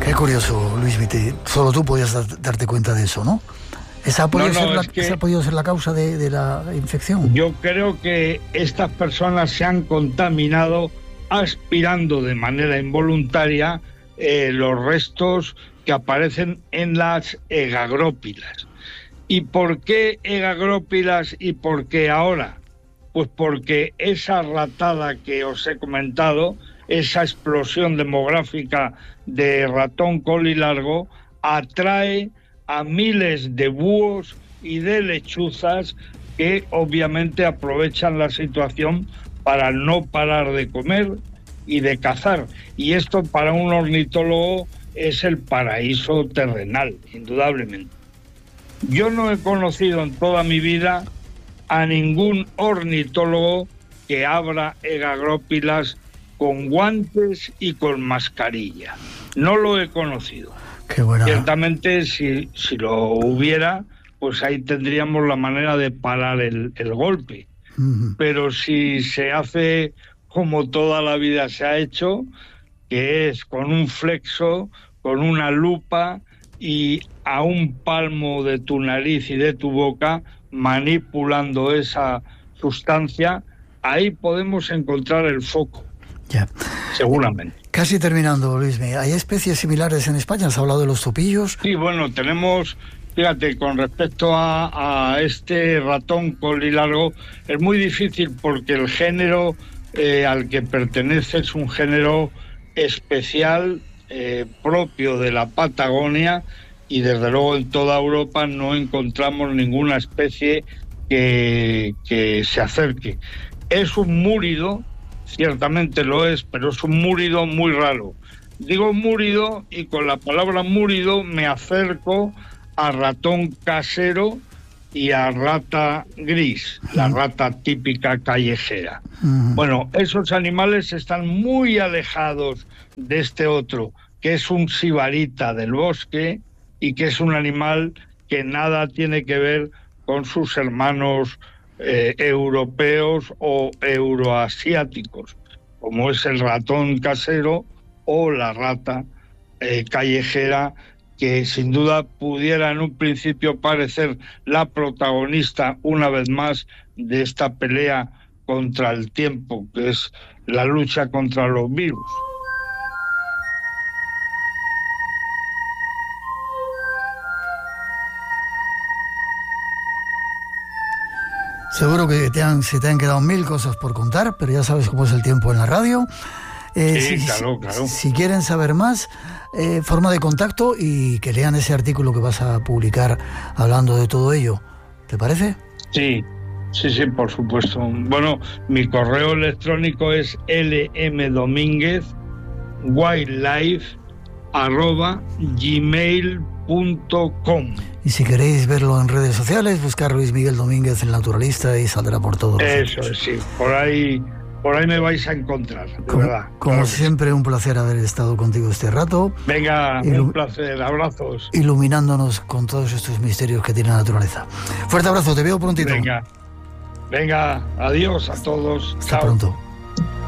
Qué curioso, Luis Vite. Solo tú podías darte cuenta de eso, ¿no? ¿Esa ha podido ser la causa de la infección? Yo creo que estas personas se han contaminado aspirando de manera involuntaria los restos que aparecen en las egagrópilas. ¿Y por qué egagrópilas y por qué ahora? Pues porque esa ratada que os he comentado, esa explosión demográfica de ratón colilargo, atrae a miles de búhos y de lechuzas que obviamente aprovechan la situación para no parar de comer y de cazar. Y esto para un ornitólogo es el paraíso terrenal, indudablemente. Yo no he conocido en toda mi vida a ningún ornitólogo que abra egagrópilas con guantes y con mascarilla. No lo he conocido. Qué buena. Ciertamente, si lo hubiera, pues ahí tendríamos la manera de parar el golpe. Uh-huh. Pero si se hace como toda la vida se ha hecho, que es con un flexo, con una lupa y a un palmo de tu nariz y de tu boca, manipulando esa sustancia, ahí podemos encontrar el foco. Ya. Seguramente. Casi terminando, Luismi, ¿hay especies similares en España? ¿Has hablado de los tupillos? Sí, bueno, tenemos, fíjate, con respecto a este ratón colilargo, es muy difícil porque el género al que pertenece es un género especial, propio de la Patagonia, y desde luego en toda Europa no encontramos ninguna especie que se acerque. Es un múrido, ciertamente lo es, pero es un múrido muy raro. Digo múrido y con la palabra múrido me acerco a ratón casero y a rata gris, la rata típica callejera. Bueno, esos animales están muy alejados de este otro, que es un sibarita del bosque y que es un animal que nada tiene que ver con sus hermanos europeos o euroasiáticos, como es el ratón casero o la rata callejera, que sin duda pudiera en un principio parecer la protagonista una vez más de esta pelea contra el tiempo, que es la lucha contra los virus. Seguro que se te han quedado mil cosas por contar, pero ya sabes cómo es el tiempo en la radio. Sí, claro. Si quieren saber más, forma de contacto y que lean ese artículo que vas a publicar hablando de todo ello. ¿Te parece? Sí, por supuesto. Bueno, mi correo electrónico es lmdominguez@gmail.com. Y si queréis verlo en redes sociales, buscar Luis Miguel Domínguez, el naturalista, y saldrá por todos los Eso sitios. sí, por ahí me vais a encontrar, de verdad. Como siempre, un placer haber estado contigo este rato. Venga, un placer, abrazos. Iluminándonos con todos estos misterios que tiene la naturaleza. Fuerte abrazo, te veo prontito. Venga, adiós a todos. Hasta Chao. pronto.